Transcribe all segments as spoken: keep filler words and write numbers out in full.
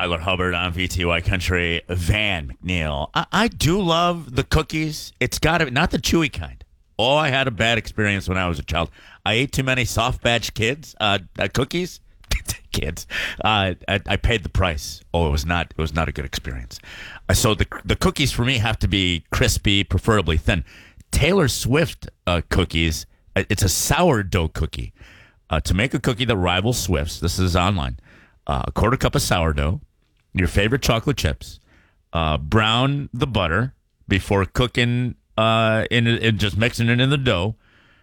Tyler Hubbard on V T Y Country. Van McNeil. I, I do love the cookies. It's got to be, not the chewy kind. Oh, I had a bad experience when I was a child. I ate too many soft batch kids, uh, uh, cookies. kids. Uh, I, I paid the price. Oh, it was not. It was not a good experience. Uh, so the the cookies for me have to be crispy, preferably thin. Taylor Swift uh, cookies. It's a sourdough cookie. Uh, to make a cookie that rivals Swift's, this is online. Uh, a quarter cup of sourdough, your favorite chocolate chips, uh, brown the butter before cooking, uh, in, in just mixing it in the dough,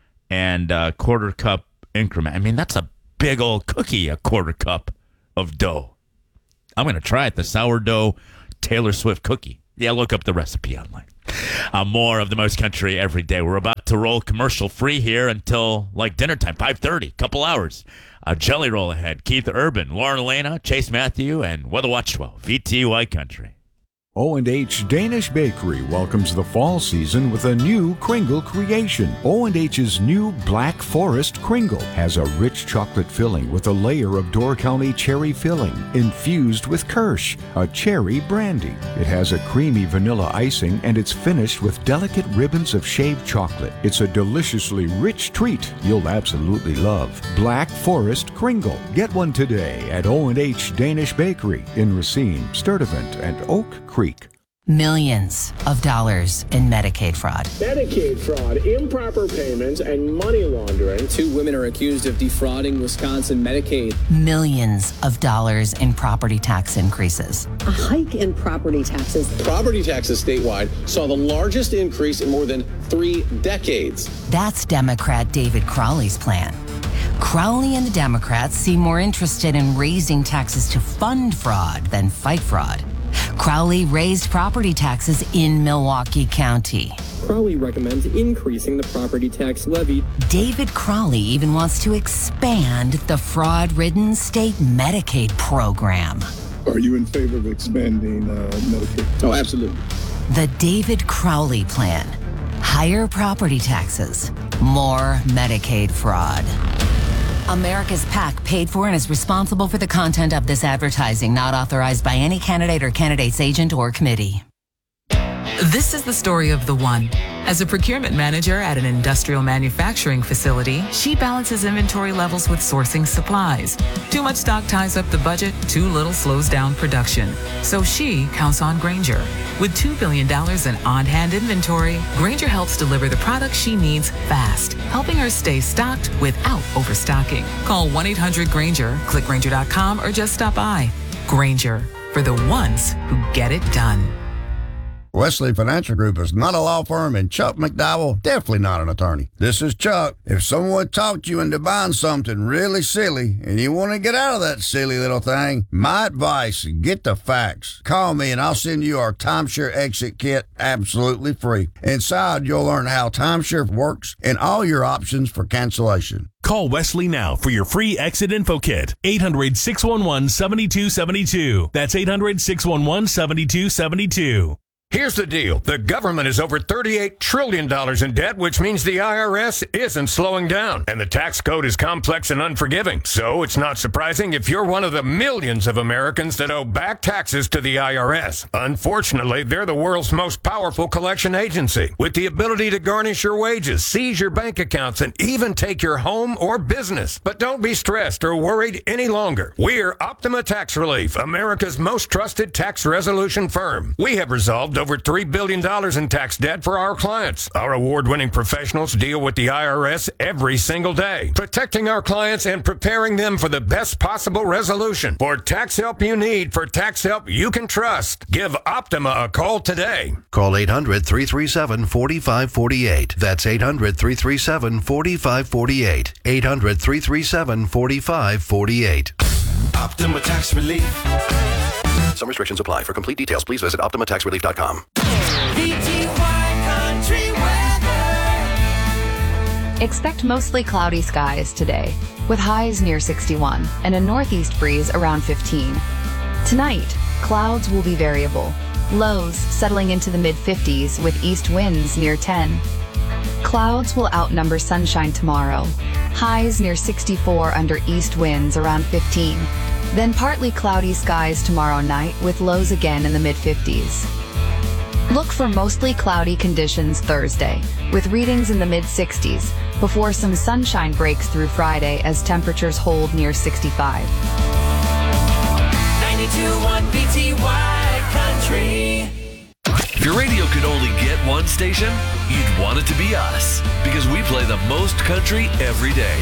and uh, quarter cup increment. I mean, that's a big old cookie, a quarter cup of dough. I'm going to try it, the sourdough Taylor Swift cookie. Yeah, look up the recipe online. Uh, more of the most country every day. We're about to roll commercial free here until like dinner time, five thirty, couple hours. Uh, Jelly Roll ahead. Keith Urban, Lauren Elena, Chase Matthew, and Weather Watch twelve. V T Y Country. O and H Danish Bakery welcomes the fall season with a new Kringle creation. O and H's new Black Forest Kringle has a rich chocolate filling with a layer of Door County cherry filling infused with Kirsch, a cherry brandy. It has a creamy vanilla icing and it's finished with delicate ribbons of shaved chocolate. It's a deliciously rich treat you'll absolutely love. Black Forest Kringle. Get one today at O and H Danish Bakery in Racine, Sturtevant, and Oak Creek. Millions of dollars in Medicaid fraud. Medicaid fraud, improper payments, and money laundering. Two women are accused of defrauding Wisconsin Medicaid. Millions of dollars in property tax increases. A hike in property taxes. Property taxes statewide saw the largest increase in more than three decades. That's Democrat David Crowley's plan. Crowley and the Democrats seem more interested in raising taxes to fund fraud than fight fraud. Crowley raised property taxes in Milwaukee County. Crowley recommends increasing the property tax levy. David Crowley even wants to expand the fraud-ridden state Medicaid program. Are you in favor of expanding uh, Medicaid? Oh, absolutely. The David Crowley plan. Higher property taxes, more Medicaid fraud. America's PAC paid for and is responsible for the content of this advertising, not authorized by any candidate or candidate's agent or committee. This is the story of the one. As a procurement manager at an industrial manufacturing facility, she balances inventory levels with sourcing supplies. Too much stock ties up the budget, too little slows down production. So she counts on Grainger. With two billion dollars in on-hand inventory, Grainger helps deliver the products she needs fast, helping her stay stocked without overstocking. Call one eight hundred Grainger, click Grainger dot com, or just stop by. Grainger, for the ones who get it done. Wesley Financial Group is not a law firm, and Chuck McDowell definitely not an attorney. This is Chuck. If someone talked you into buying something really silly and you want to get out of that silly little thing, my advice, get the facts. Call me and I'll send you our timeshare exit kit absolutely free. Inside, you'll learn how timeshare works and all your options for cancellation. Call Wesley now for your free exit info kit. eight hundred, six one one, seven two seven two. That's eight hundred, six one one, seven two seven two. Here's the deal. The government is over thirty-eight trillion dollars in debt, which means the I R S isn't slowing down. And the tax code is complex and unforgiving. So it's not surprising if you're one of the millions of Americans that owe back taxes to the I R S. Unfortunately, they're the world's most powerful collection agency, with the ability to garnish your wages, seize your bank accounts, and even take your home or business. But don't be stressed or worried any longer. We're Optima Tax Relief, America's most trusted tax resolution firm. We have resolved over three billion dollars in tax debt for our clients. Our award-winning professionals deal with the I R S every single day, protecting our clients and preparing them for the best possible resolution. For tax help you need, for tax help you can trust, give Optima a call today. Call eight hundred, three three seven, four five four eight. That's eight hundred, three three seven, four five four eight. eight hundred, three three seven, four five four eight. Optima Tax Relief. Some restrictions apply. For complete details, please visit optima tax relief dot com. V T Y Country Weather. Expect mostly cloudy skies today, with highs near sixty-one and a northeast breeze around fifteen. Tonight, clouds will be variable, lows settling into the mid-fifties with east winds near ten. Clouds will outnumber sunshine tomorrow, highs near sixty-four under east winds around fifteen. Then partly cloudy skies tomorrow night with lows again in the mid-fifties. Look for mostly cloudy conditions Thursday, with readings in the mid-sixties, before some sunshine breaks through Friday as temperatures hold near sixty-five. ninety-two point one B T Y Country. If your radio could only get one station, you'd want it to be us, because we play the most country every day.